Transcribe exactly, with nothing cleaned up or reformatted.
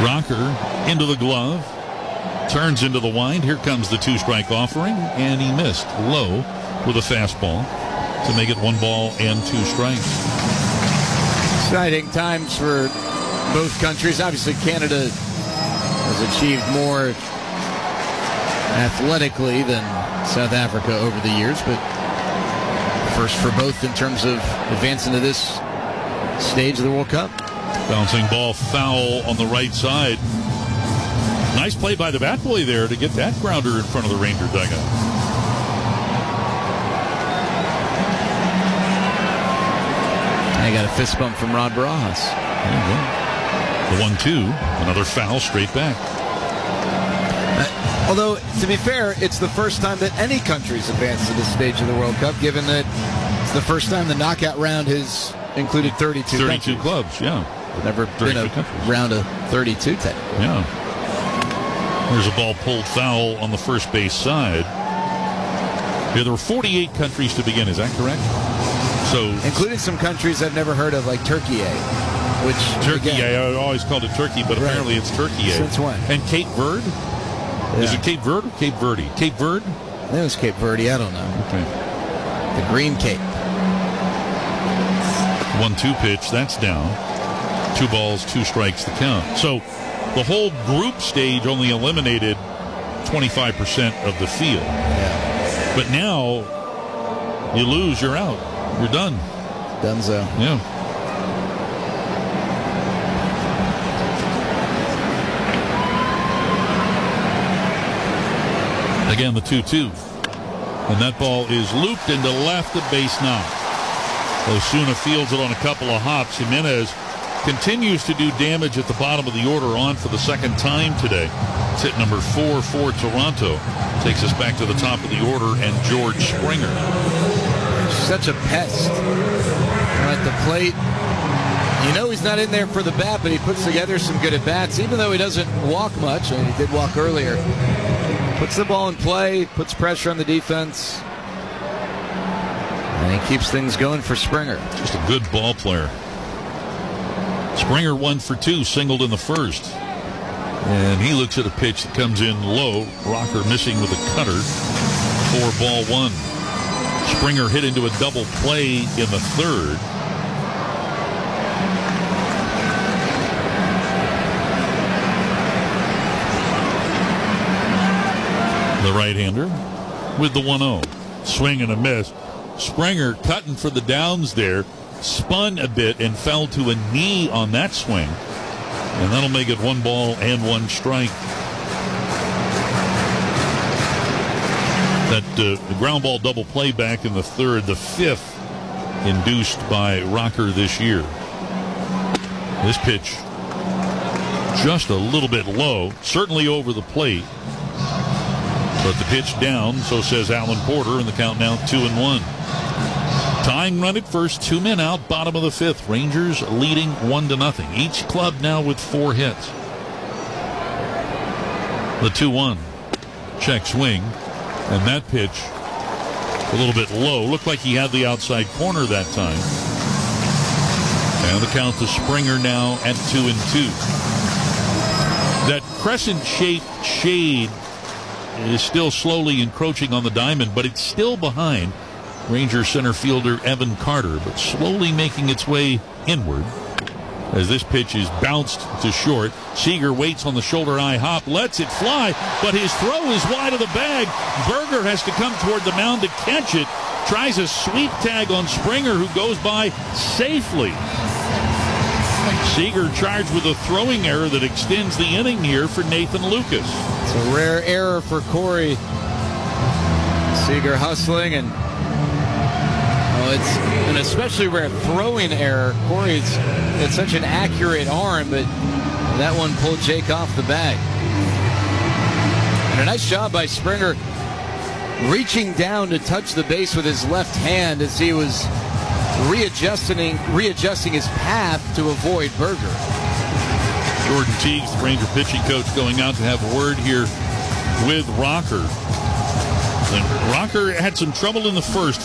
Rocker into the glove. Turns into the wind. Here comes the two-strike offering, and he missed low with a fastball to make it one ball and two strikes. Exciting times for both countries. Obviously, Canada has achieved more athletically than South Africa over the years, but first for both in terms of advancing to this stage of the World Cup. Bouncing ball foul on the right side. Nice play by the bat boy there to get that grounder in front of the Ranger dugout. I got a fist bump from Rod Barajas. There you go. The one two. Another foul straight back. Uh, although, to be fair, it's the first time that any country's advanced to this stage of the World Cup, given that it's the first time the knockout round has included thirty-two thirty-two countries. clubs, yeah. Never been a countries. Round of thirty-two type. Yeah. There's a ball pulled foul on the first base side. Yeah, there were forty-eight countries to begin. Is that correct? So, including some countries I've never heard of, like Turkey, which Turkey, again, I always called it Turkey, but right. Apparently it's Turkey. Since when? And Cape Verde? Yeah. Is it Cape Verde or Cape Verde? Cape Verde? I think it was Cape Verde. I don't know. Okay. The Green Cape. one two pitch. That's down. Two balls, two strikes to count. So the whole group stage only eliminated twenty-five percent of the field. Yeah. But now you lose, you're out. You're done. Donezo. Yeah. Again, the two two. And that ball is looped into left, a base knock. Osuna fields it on a couple of hops. Jimenez continues to do damage at the bottom of the order, on for the second time today. It's hit number four for Toronto. Takes us back to the top of the order, and George Springer. Such a pest. At the plate, you know he's not in there for the bat, but he puts together some good at-bats, even though he doesn't walk much, and he did walk earlier. Puts the ball in play, puts pressure on the defense, and he keeps things going for Springer. Just a good ball player. Springer one for two, singled in the first. And he looks at a pitch that comes in low. Rocker missing with a cutter for ball one. Springer hit into a double play in the third. The right-hander with the one oh. Swing and a miss. Springer cutting for the downs there. Spun a bit and fell to a knee on that swing. And that'll make it one ball and one strike. That uh, the ground ball double play back in the third, the fifth induced by Rocker this year. This pitch just a little bit low, certainly over the plate. But the pitch down, so says Alan Porter, and the count now two and one. Tying run at first, two men out, bottom of the fifth. Rangers leading one to nothing. Each club now with four hits. The two one. Check swing. And that pitch a little bit low. Looked like he had the outside corner that time. And the count to Springer now at two and two. That crescent-shaped shade is still slowly encroaching on the diamond, but it's still behind Ranger center fielder Evan Carter, but slowly making its way inward as this pitch is bounced to short. Seager waits on the shoulder-high hop, lets it fly, but his throw is wide of the bag. Berger has to come toward the mound to catch it. Tries a sweep tag on Springer, who goes by safely. Seager charged with a throwing error that extends the inning here for Nathan Lucas. It's a rare error for Corey. Seager hustling, and well, it's an especially rare throwing error. Corey's it's such an accurate arm, but that one pulled Jake off the bag. And a nice job by Springer reaching down to touch the base with his left hand as he was readjusting readjusting his path to avoid Berger. Jordan Teagues, the Ranger pitching coach, going out to have a word here with Rocker. And Rocker had some trouble in the first.